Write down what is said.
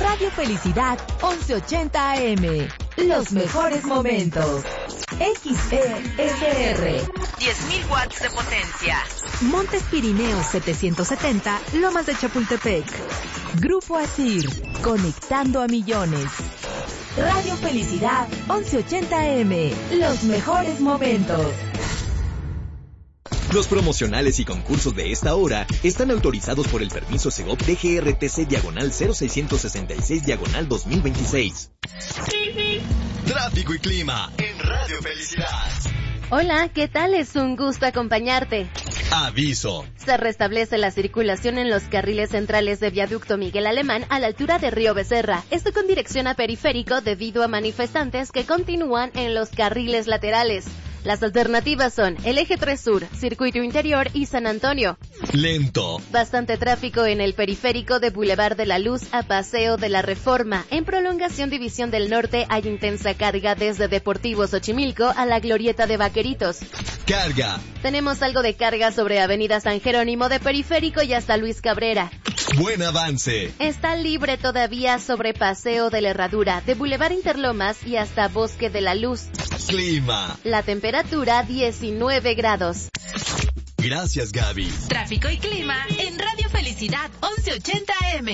Radio Felicidad 1180 AM. Los mejores momentos. XESR. 10.000 watts de potencia. Montes Pirineos 770, Lomas de Chapultepec. Grupo Asir, conectando a millones. Radio Felicidad 1180 AM. Los mejores momentos. Los promocionales y concursos de esta hora están autorizados por el permiso Segov DGRTC/0666/2026. Tráfico y clima en Radio Felicidad. Hola, ¿qué tal? Es un gusto acompañarte. Aviso. Se restablece la circulación en los carriles centrales de Viaducto Miguel Alemán a la altura de Río Becerra. Esto con dirección a Periférico debido a manifestantes que continúan en los carriles laterales. Las alternativas son el Eje 3 Sur, Circuito Interior y San Antonio. Lento. Bastante tráfico en el periférico de Boulevard de la Luz a Paseo de la Reforma. En prolongación División del Norte hay intensa carga desde Deportivo Xochimilco a la Glorieta de Vaqueritos. Carga. Tenemos algo de carga sobre Avenida San Jerónimo de Periférico y hasta Luis Cabrera. Buen avance. Está libre todavía sobre Paseo de la Herradura, de Boulevard Interlomas y hasta Bosque de la Luz. Clima. La temperatura 19 grados. Gracias, Gaby. Tráfico y clima en Radio Felicidad 1180 AM.